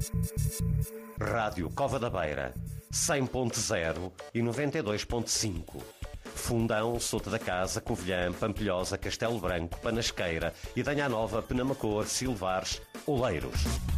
Rádio Cova da Beira, 100.0 e 92.5. Fundão, Souto da Casa, Covilhã, Pampilhosa, Castelo Branco, Panasqueira, Idanha Nova, Penamacor, Silvares, Oleiros.